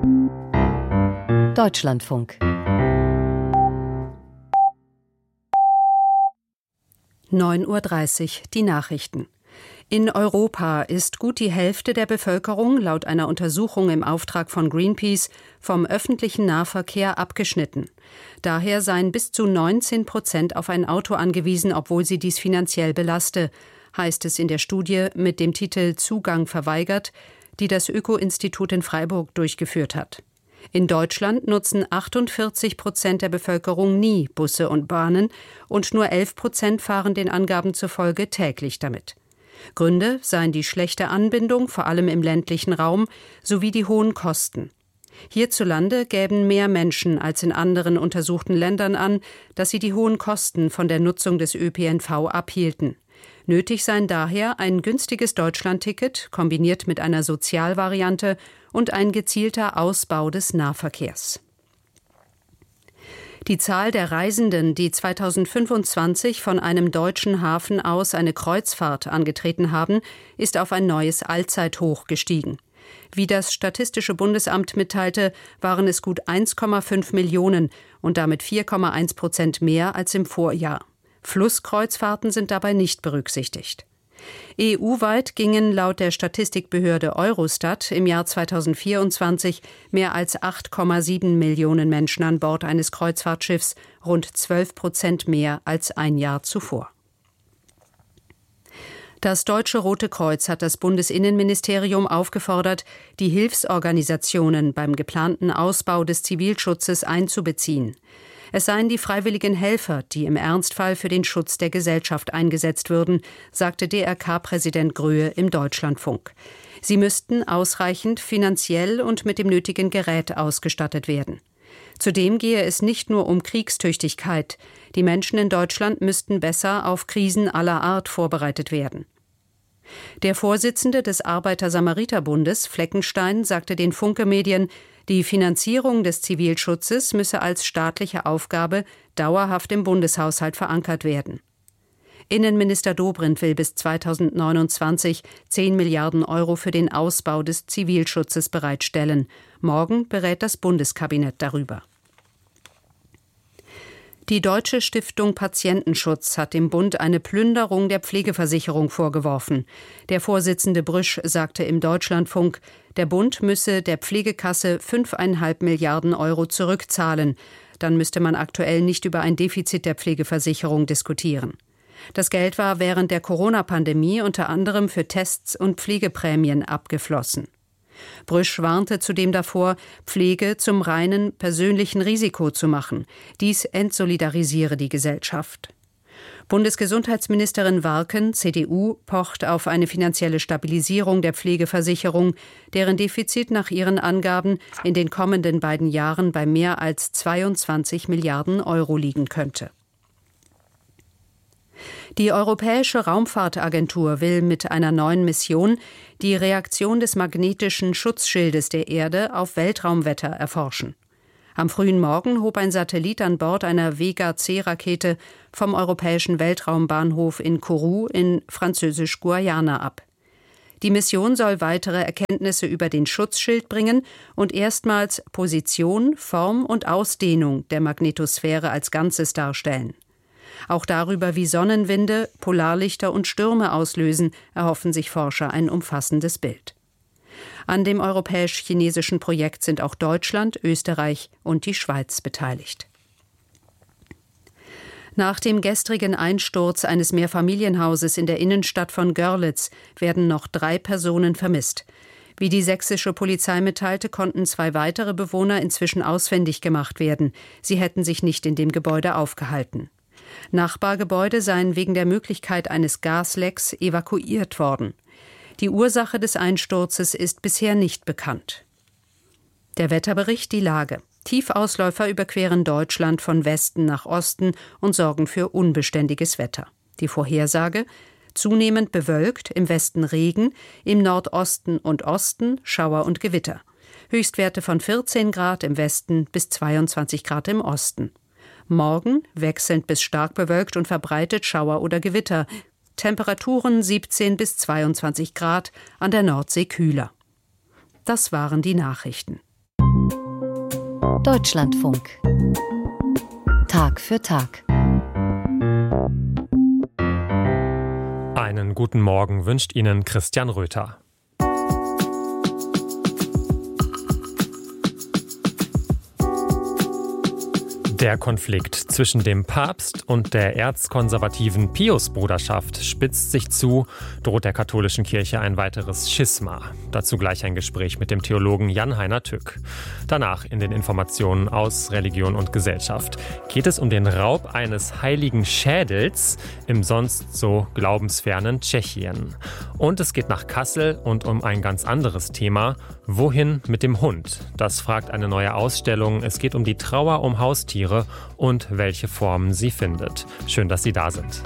Deutschlandfunk 9:30 Uhr, die Nachrichten. In Europa ist gut die Hälfte der Bevölkerung, laut einer Untersuchung im Auftrag von Greenpeace, vom öffentlichen Nahverkehr abgeschnitten. Daher seien bis zu 19% auf ein Auto angewiesen, obwohl sie dies finanziell belaste, heißt es in der Studie mit dem Titel Zugang verweigert, die das Öko-Institut in Freiburg durchgeführt hat. In Deutschland nutzen 48% der Bevölkerung nie Busse und Bahnen und nur 11% fahren den Angaben zufolge täglich damit. Gründe seien die schlechte Anbindung, vor allem im ländlichen Raum, sowie die hohen Kosten. Hierzulande gäben mehr Menschen als in anderen untersuchten Ländern an, dass sie die hohen Kosten von der Nutzung des ÖPNV abhielten. Nötig seien daher ein günstiges Deutschlandticket kombiniert mit einer Sozialvariante und ein gezielter Ausbau des Nahverkehrs. Die Zahl der Reisenden, die 2025 von einem deutschen Hafen aus eine Kreuzfahrt angetreten haben, ist auf ein neues Allzeithoch gestiegen. Wie das Statistische Bundesamt mitteilte, waren es gut 1,5 Millionen und damit 4,1% mehr als im Vorjahr. Flusskreuzfahrten sind dabei nicht berücksichtigt. EU-weit gingen laut der Statistikbehörde Eurostat im Jahr 2024 mehr als 8,7 Millionen Menschen an Bord eines Kreuzfahrtschiffs, rund 12% mehr als ein Jahr zuvor. Das Deutsche Rote Kreuz hat das Bundesinnenministerium aufgefordert, die Hilfsorganisationen beim geplanten Ausbau des Zivilschutzes einzubeziehen. Es seien die freiwilligen Helfer, die im Ernstfall für den Schutz der Gesellschaft eingesetzt würden, sagte DRK-Präsident Gröhe im Deutschlandfunk. Sie müssten ausreichend finanziell und mit dem nötigen Gerät ausgestattet werden. Zudem gehe es nicht nur um Kriegstüchtigkeit. Die Menschen in Deutschland müssten besser auf Krisen aller Art vorbereitet werden. Der Vorsitzende des Arbeiter-Samariter-Bundes, Fleckenstein, sagte den Funke-Medien, die Finanzierung des Zivilschutzes müsse als staatliche Aufgabe dauerhaft im Bundeshaushalt verankert werden. Innenminister Dobrindt will bis 2029 10 Milliarden Euro für den Ausbau des Zivilschutzes bereitstellen. Morgen berät das Bundeskabinett darüber. Die Deutsche Stiftung Patientenschutz hat dem Bund eine Plünderung der Pflegeversicherung vorgeworfen. Der Vorsitzende Brüsch sagte im Deutschlandfunk, der Bund müsse der Pflegekasse 5,5 Milliarden Euro zurückzahlen. Dann müsste man aktuell nicht über ein Defizit der Pflegeversicherung diskutieren. Das Geld war während der Corona-Pandemie unter anderem für Tests und Pflegeprämien abgeflossen. Brüsch warnte zudem davor, Pflege zum reinen persönlichen Risiko zu machen. Dies entsolidarisiere die Gesellschaft. Bundesgesundheitsministerin Warken, CDU, pocht auf eine finanzielle Stabilisierung der Pflegeversicherung, deren Defizit nach ihren Angaben in den kommenden beiden Jahren bei mehr als 22 Milliarden Euro liegen könnte. Die Europäische Raumfahrtagentur will mit einer neuen Mission die Reaktion des magnetischen Schutzschildes der Erde auf Weltraumwetter erforschen. Am frühen Morgen hob ein Satellit an Bord einer Vega-C-Rakete vom europäischen Weltraumbahnhof in Kourou in Französisch-Guayana ab. Die Mission soll weitere Erkenntnisse über den Schutzschild bringen und erstmals Position, Form und Ausdehnung der Magnetosphäre als Ganzes darstellen. Auch darüber, wie Sonnenwinde, Polarlichter und Stürme auslösen, erhoffen sich Forscher ein umfassendes Bild. An dem europäisch-chinesischen Projekt sind auch Deutschland, Österreich und die Schweiz beteiligt. Nach dem gestrigen Einsturz eines Mehrfamilienhauses in der Innenstadt von Görlitz werden noch 3 Personen vermisst. Wie die sächsische Polizei mitteilte, konnten 2 weitere Bewohner inzwischen ausfindig gemacht werden. Sie hätten sich nicht in dem Gebäude aufgehalten. Nachbargebäude seien wegen der Möglichkeit eines Gaslecks evakuiert worden. Die Ursache des Einsturzes ist bisher nicht bekannt. Der Wetterbericht, die Lage. Tiefausläufer überqueren Deutschland von Westen nach Osten und sorgen für unbeständiges Wetter. Die Vorhersage: zunehmend bewölkt, im Westen Regen, im Nordosten und Osten Schauer und Gewitter. Höchstwerte von 14 Grad im Westen bis 22 Grad im Osten. Morgen wechselnd bis stark bewölkt und verbreitet Schauer oder Gewitter. Temperaturen 17 bis 22 Grad, an der Nordsee kühler. Das waren die Nachrichten. Deutschlandfunk. Tag für Tag. Einen guten Morgen wünscht Ihnen Christian Röther. Der Konflikt zwischen dem Papst und der erzkonservativen Piusbruderschaft spitzt sich zu, droht der katholischen Kirche ein weiteres Schisma. Dazu gleich ein Gespräch mit dem Theologen Jan-Heiner Tück. Danach in den Informationen aus Religion und Gesellschaft geht es um den Raub eines heiligen Schädels im sonst so glaubensfernen Tschechien. Und es geht nach Kassel und um ein ganz anderes Thema. Wohin mit dem Hund? Das fragt eine neue Ausstellung. Es geht um die Trauer um Haustiere und welche Formen sie findet. Schön, dass Sie da sind.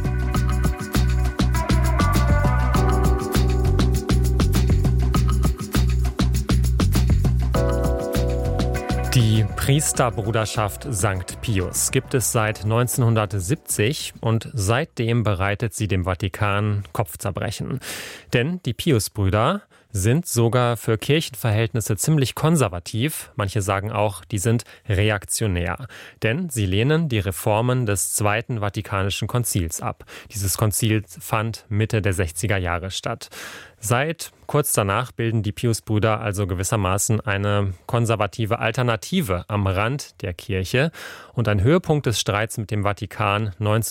Die Priesterbruderschaft St. Pius gibt es seit 1970 und seitdem bereitet sie dem Vatikan Kopfzerbrechen. Denn die Piusbrüder sind sogar für Kirchenverhältnisse ziemlich konservativ. Manche sagen auch, die sind reaktionär. Denn sie lehnen die Reformen des Zweiten Vatikanischen Konzils ab. Dieses Konzil fand Mitte der 60er Jahre statt. Seit kurz danach bilden die Piusbrüder also gewissermaßen eine konservative Alternative am Rand der Kirche. Und ein Höhepunkt des Streits mit dem Vatikan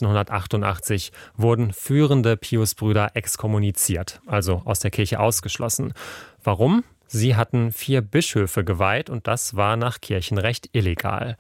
1988 wurden führende Piusbrüder exkommuniziert, also aus der Kirche ausgeschlossen. Warum? Sie hatten 4 Bischöfe geweiht und das war nach Kirchenrecht illegal.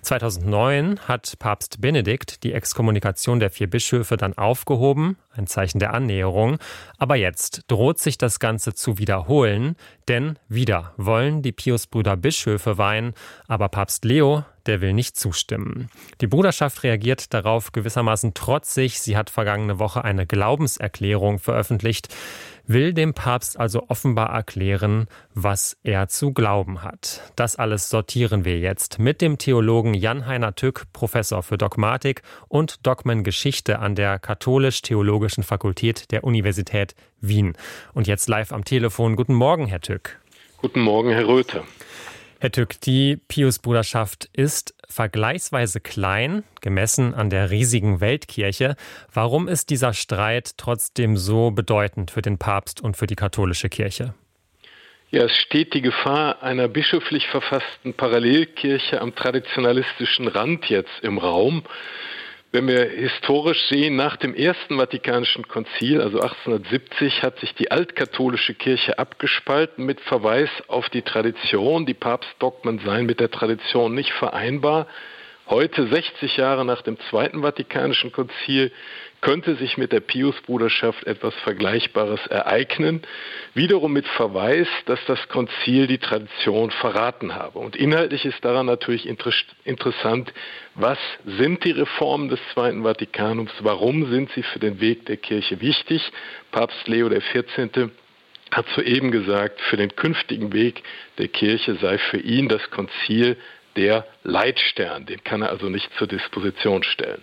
2009 hat Papst Benedikt die Exkommunikation der 4 Bischöfe dann aufgehoben, ein Zeichen der Annäherung. Aber jetzt droht sich das Ganze zu wiederholen, denn wieder wollen die Piusbrüder Bischöfe weihen, aber Papst Leo, der will nicht zustimmen. Die Bruderschaft reagiert darauf gewissermaßen trotzig. Sie hat vergangene Woche eine Glaubenserklärung veröffentlicht, will dem Papst also offenbar erklären, was er zu glauben hat. Das alles sortieren wir jetzt mit dem Theologen Jan-Heiner Tück, Professor für Dogmatik und Dogmengeschichte an der Katholisch-Theologischen Fakultät der Universität Wien. Und jetzt live am Telefon. Guten Morgen, Herr Tück. Guten Morgen, Herr Röther. Herr Tück, die Piusbruderschaft ist vergleichsweise klein, gemessen an der riesigen Weltkirche. Warum ist dieser Streit trotzdem so bedeutend für den Papst und für die katholische Kirche? Ja, es steht die Gefahr einer bischöflich verfassten Parallelkirche am traditionalistischen Rand jetzt im Raum. Wenn wir historisch sehen, nach dem Ersten Vatikanischen Konzil, also 1870, hat sich die altkatholische Kirche abgespalten mit Verweis auf die Tradition. Die Papstdogmen seien mit der Tradition nicht vereinbar. Heute, 60 Jahre nach dem Zweiten Vatikanischen Konzil, könnte sich mit der Piusbruderschaft etwas Vergleichbares ereignen, wiederum mit Verweis, dass das Konzil die Tradition verraten habe. Und inhaltlich ist daran natürlich interessant, was sind die Reformen des Zweiten Vatikanums, warum sind sie für den Weg der Kirche wichtig? Papst Leo XIV. Hat soeben gesagt, für den künftigen Weg der Kirche sei für ihn das Konzil der Leitstern, den kann er also nicht zur Disposition stellen.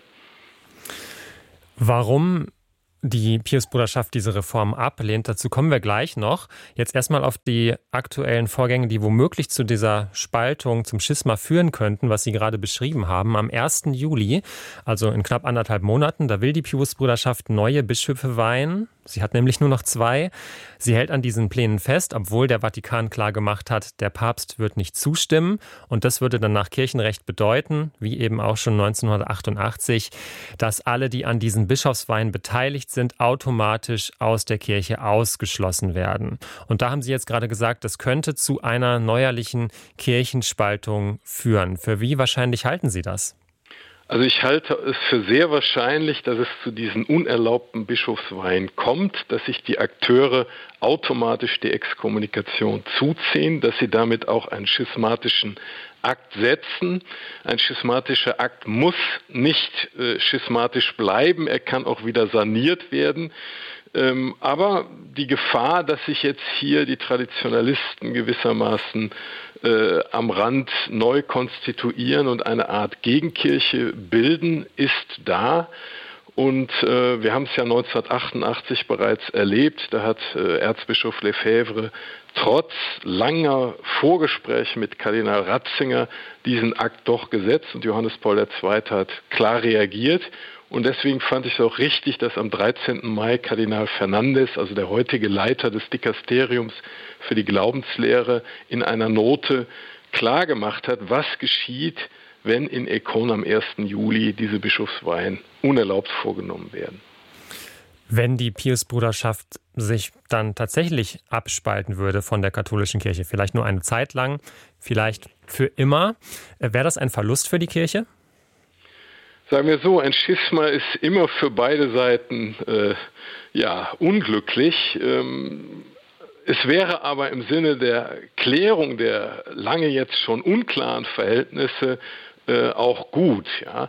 Warum die Piusbruderschaft diese Reform ablehnt, dazu kommen wir gleich noch. Jetzt erstmal auf die aktuellen Vorgänge, die womöglich zu dieser Spaltung, zum Schisma führen könnten, was Sie gerade beschrieben haben. Am 1. Juli, also in knapp 1,5 Monaten, da will die Piusbruderschaft neue Bischöfe weihen. Sie hat nämlich nur noch 2. Sie hält an diesen Plänen fest, obwohl der Vatikan klar gemacht hat, der Papst wird nicht zustimmen. Und das würde dann nach Kirchenrecht bedeuten, wie eben auch schon 1988, dass alle, die an diesen Bischofsweihen beteiligt sind, automatisch aus der Kirche ausgeschlossen werden. Und da haben Sie jetzt gerade gesagt, das könnte zu einer neuerlichen Kirchenspaltung führen. Für wie wahrscheinlich halten Sie das? Also ich halte es für sehr wahrscheinlich, dass es zu diesen unerlaubten Bischofsweihen kommt, dass sich die Akteure automatisch die Exkommunikation zuziehen, dass sie damit auch einen schismatischen Akt setzen. Ein schismatischer Akt muss nicht schismatisch bleiben, er kann auch wieder saniert werden. Aber die Gefahr, dass sich jetzt hier die Traditionalisten gewissermaßen am Rand neu konstituieren und eine Art Gegenkirche bilden, ist da. Und wir haben es ja 1988 bereits erlebt. Da hat Erzbischof Lefebvre trotz langer Vorgespräche mit Kardinal Ratzinger diesen Akt doch gesetzt. Und Johannes Paul II. Hat klar reagiert. Und deswegen fand ich es auch richtig, dass am 13. Mai Kardinal Fernandes, also der heutige Leiter des Dikasteriums für die Glaubenslehre, in einer Note klar gemacht hat, was geschieht, wenn in Ekon am 1. Juli diese Bischofsweihen unerlaubt vorgenommen werden. Wenn die Piusbruderschaft sich dann tatsächlich abspalten würde von der katholischen Kirche, vielleicht nur eine Zeit lang, vielleicht für immer, wäre das ein Verlust für die Kirche? Sagen wir so, ein Schisma ist immer für beide Seiten unglücklich. Es wäre aber im Sinne der Klärung der lange jetzt schon unklaren Verhältnisse auch gut. Ja?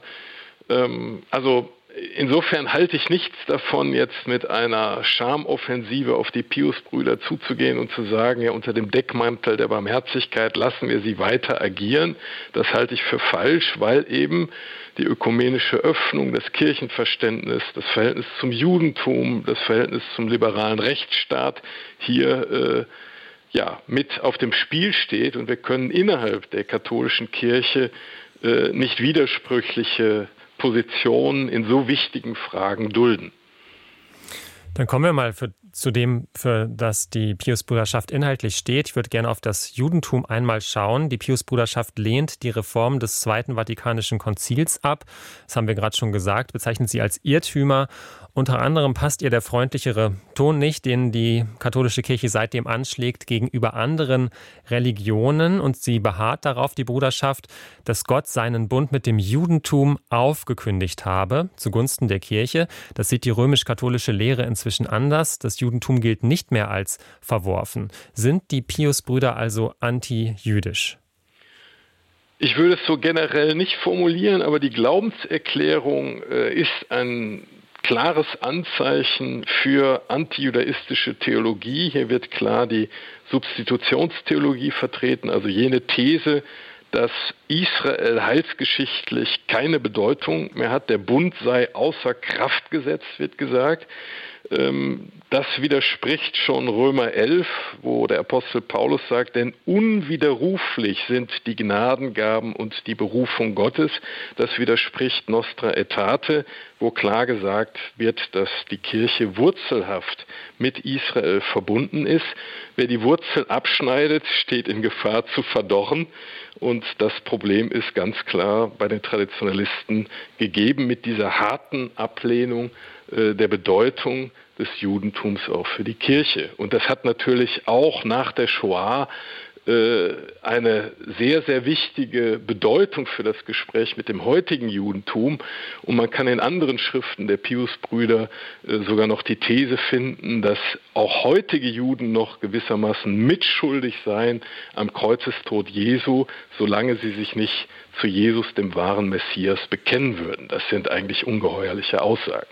Also insofern halte ich nichts davon, jetzt mit einer Schamoffensive auf die Piusbrüder zuzugehen und zu sagen, ja, unter dem Deckmantel der Barmherzigkeit lassen wir sie weiter agieren. Das halte ich für falsch, weil eben die ökumenische Öffnung, das Kirchenverständnis, das Verhältnis zum Judentum, das Verhältnis zum liberalen Rechtsstaat hier mit auf dem Spiel steht. Und wir können innerhalb der katholischen Kirche nicht widersprüchliche Positionen in so wichtigen Fragen dulden. Dann kommen wir mal zu dem, für das die Piusbruderschaft inhaltlich steht. Ich würde gerne auf das Judentum einmal schauen. Die Piusbruderschaft lehnt die Reform des Zweiten Vatikanischen Konzils ab. Das haben wir gerade schon gesagt, bezeichnet sie als Irrtümer. Unter anderem passt ihr der freundlichere Ton nicht, den die katholische Kirche seitdem anschlägt gegenüber anderen Religionen. Und sie beharrt darauf, die Bruderschaft, dass Gott seinen Bund mit dem Judentum aufgekündigt habe, zugunsten der Kirche. Das sieht die römisch-katholische Lehre inzwischen anders. Das Judentum gilt nicht mehr als verworfen. Sind die Piusbrüder also anti-jüdisch? Ich würde es so generell nicht formulieren, aber die Glaubenserklärung ist ein klares Anzeichen für antijudaistische Theologie. Hier wird klar die Substitutionstheologie vertreten, also jene These, dass Israel heilsgeschichtlich keine Bedeutung mehr hat. Der Bund sei außer Kraft gesetzt, wird gesagt. Das widerspricht schon Römer 11, wo der Apostel Paulus sagt, denn unwiderruflich sind die Gnadengaben und die Berufung Gottes. Das widerspricht Nostra Aetate, wo klar gesagt wird, dass die Kirche wurzelhaft mit Israel verbunden ist. Wer die Wurzel abschneidet, steht in Gefahr zu verdorren. Und das Problem ist ganz klar bei den Traditionalisten gegeben mit dieser harten Ablehnung der Bedeutung des Judentums auch für die Kirche. Und das hat natürlich auch nach der Shoah eine sehr, sehr wichtige Bedeutung für das Gespräch mit dem heutigen Judentum. Und man kann in anderen Schriften der Piusbrüder sogar noch die These finden, dass auch heutige Juden noch gewissermaßen mitschuldig seien am Kreuzestod Jesu, solange sie sich nicht zu Jesus, dem wahren Messias, bekennen würden. Das sind eigentlich ungeheuerliche Aussagen.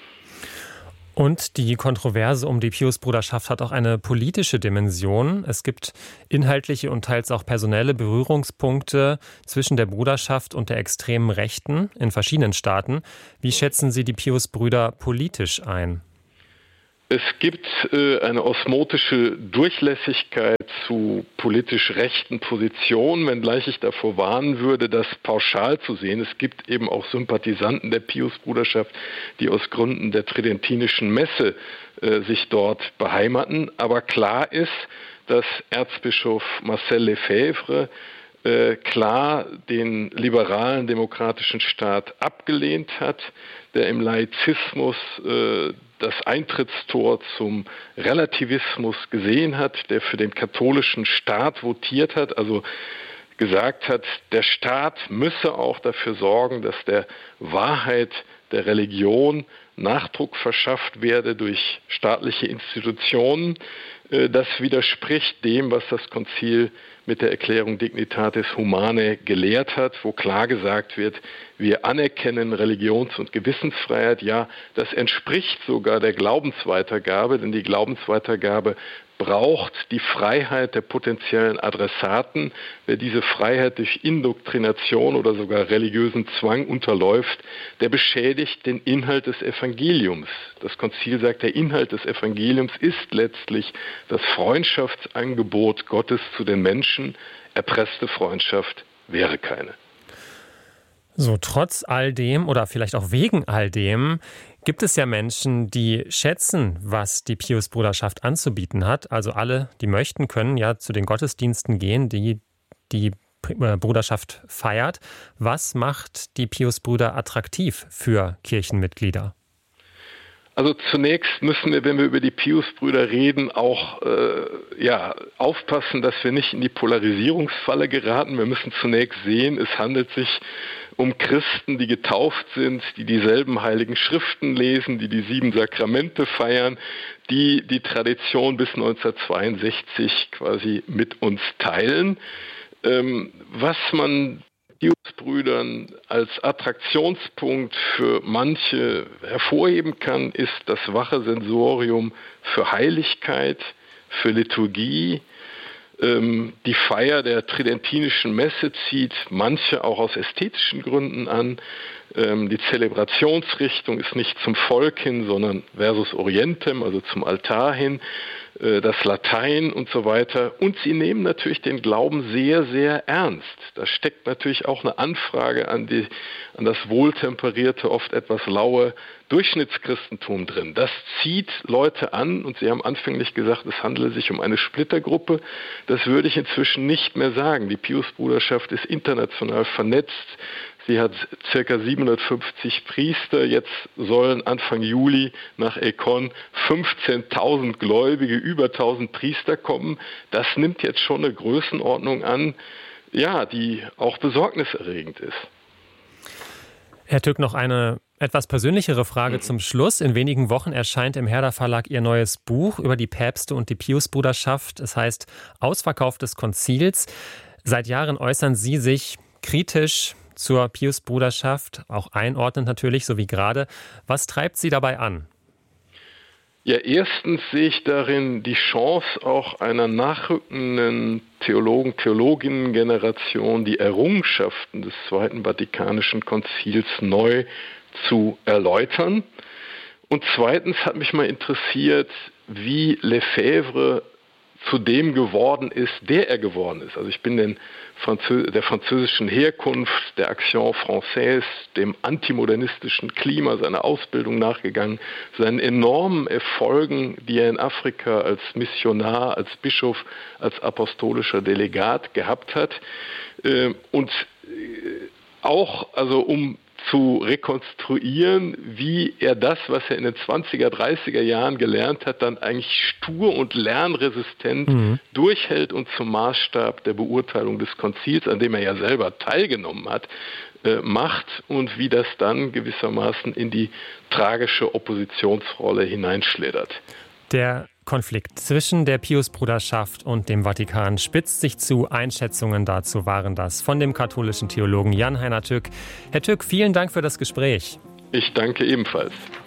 Und die Kontroverse um die Piusbruderschaft hat auch eine politische Dimension. Es gibt inhaltliche und teils auch personelle Berührungspunkte zwischen der Bruderschaft und der extremen Rechten in verschiedenen Staaten. Wie schätzen Sie die Piusbrüder politisch ein? Es gibt eine osmotische Durchlässigkeit zu politisch rechten Positionen, wenngleich ich davor warnen würde, das pauschal zu sehen. Es gibt eben auch Sympathisanten der Piusbruderschaft, die aus Gründen der Tridentinischen Messe sich dort beheimaten. Aber klar ist, dass Erzbischof Marcel Lefebvre klar den liberalen demokratischen Staat abgelehnt hat, der im Laizismus das Eintrittstor zum Relativismus gesehen hat, der für den katholischen Staat votiert hat, also gesagt hat, der Staat müsse auch dafür sorgen, dass der Wahrheit der Religion Nachdruck verschafft werde durch staatliche Institutionen. Das widerspricht dem, was das Konzil mit der Erklärung Dignitatis Humanae gelehrt hat, wo klar gesagt wird, wir anerkennen Religions- und Gewissensfreiheit. Ja, das entspricht sogar der Glaubensweitergabe, denn die Glaubensweitergabe braucht die Freiheit der potenziellen Adressaten. Wer diese Freiheit durch Indoktrination oder sogar religiösen Zwang unterläuft, der beschädigt den Inhalt des Evangeliums. Das Konzil sagt, der Inhalt des Evangeliums ist letztlich das Freundschaftsangebot Gottes zu den Menschen. Erpresste Freundschaft wäre keine. So, trotz all dem oder vielleicht auch wegen all dem gibt es ja Menschen, die schätzen, was die Pius-Bruderschaft anzubieten hat. Also alle, die möchten, können ja zu den Gottesdiensten gehen, die die Bruderschaft feiert. Was macht die Pius-Brüder attraktiv für Kirchenmitglieder? Also zunächst müssen wir, wenn wir über die Pius-Brüder reden, auch aufpassen, dass wir nicht in die Polarisierungsfalle geraten. Wir müssen zunächst sehen, es handelt sich um Christen, die getauft sind, die dieselben heiligen Schriften lesen, die die 7 Sakramente feiern, die die Tradition bis 1962 quasi mit uns teilen. Was man Pius-Brüdern als Attraktionspunkt für manche hervorheben kann, ist das wache Sensorium für Heiligkeit, für Liturgie. Die Feier der tridentinischen Messe zieht manche auch aus ästhetischen Gründen an. Die Zelebrationsrichtung ist nicht zum Volk hin, sondern versus Orientem, also zum Altar hin, das Latein und so weiter. Und sie nehmen natürlich den Glauben sehr, sehr ernst. Da steckt natürlich auch eine Anfrage an das wohltemperierte, oft etwas laue Durchschnittschristentum drin. Das zieht Leute an und Sie haben anfänglich gesagt, es handele sich um eine Splittergruppe. Das würde ich inzwischen nicht mehr sagen. Die Pius-Bruderschaft ist international vernetzt. Sie hat ca. 750 Priester. Jetzt sollen Anfang Juli nach Econ 15.000 Gläubige, über 1.000 Priester kommen. Das nimmt jetzt schon eine Größenordnung an, ja, die auch besorgniserregend ist. Herr Tück, noch eine etwas persönlichere Frage zum Schluss. In wenigen Wochen erscheint im Herder Verlag Ihr neues Buch über die Päpste und die Pius-Bruderschaft. Es heißt Ausverkauf des Konzils. Seit Jahren äußern Sie sich kritisch zur Pius-Bruderschaft, auch einordnend natürlich, so wie gerade. Was treibt Sie dabei an? Ja, erstens sehe ich darin die Chance auch einer nachrückenden Theologinnen-Generation, die Errungenschaften des Zweiten Vatikanischen Konzils neu zu erläutern. Und zweitens hat mich mal interessiert, wie Lefebvre zu dem geworden ist, der er geworden ist. Also ich bin der französischen Herkunft, der Action Française, dem antimodernistischen Klima seiner Ausbildung nachgegangen, seinen enormen Erfolgen, die er in Afrika als Missionar, als Bischof, als apostolischer Delegat gehabt hat. Und auch, also um zu rekonstruieren, wie er das, was er in den 20er, 30er Jahren gelernt hat, dann eigentlich stur und lernresistent durchhält und zum Maßstab der Beurteilung des Konzils, an dem er ja selber teilgenommen hat, macht und wie das dann gewissermaßen in die tragische Oppositionsrolle hineinschlittert. Der Konflikt zwischen der Pius-Bruderschaft und dem Vatikan spitzt sich zu. Einschätzungen dazu waren das von dem katholischen Theologen Jan-Heiner Tück. Herr Tück, vielen Dank für das Gespräch. Ich danke ebenfalls.